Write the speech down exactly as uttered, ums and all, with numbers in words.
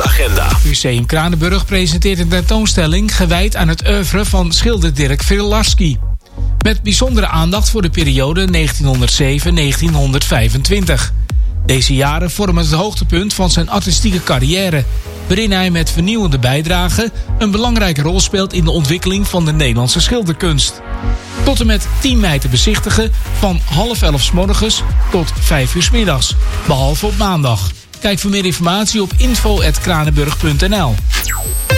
Kunstagenda. Museum Kranenburg presenteert een tentoonstelling gewijd aan het oeuvre van schilder Dirk Wielarski. Met bijzondere aandacht voor de periode negentienhonderdzeven tot negentienhonderdvijfentwintig. Deze jaren vormen het hoogtepunt van zijn artistieke carrière, waarin hij met vernieuwende bijdragen een belangrijke rol speelt in de ontwikkeling van de Nederlandse schilderkunst. Tot en met tien mei te bezichtigen van half elf 's morgens tot vijf uur 's middags, behalve op maandag. Kijk voor meer informatie op info at kranenburg punt n l.